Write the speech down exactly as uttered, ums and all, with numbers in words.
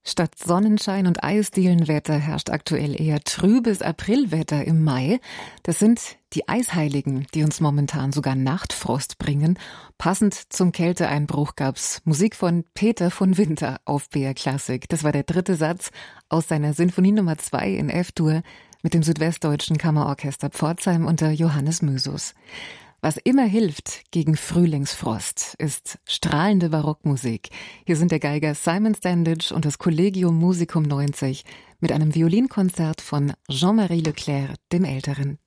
Statt Sonnenschein und Eisdielenwetter herrscht aktuell eher trübes Aprilwetter im Mai. Das sind die Eisheiligen, die uns momentan sogar Nachtfrost bringen. Passend zum Kälteeinbruch gab's Musik von Peter von Winter auf B R Klassik. Das war der dritte Satz aus seiner Sinfonie Nummer zwei in F-Dur mit dem Südwestdeutschen Kammerorchester Pforzheim unter Johannes Mösus. Was immer hilft gegen Frühlingsfrost, ist strahlende Barockmusik. Hier sind der Geiger Simon Standage und das Collegium Musicum neunzig mit einem Violinkonzert von Jean-Marie Leclerc dem Älteren.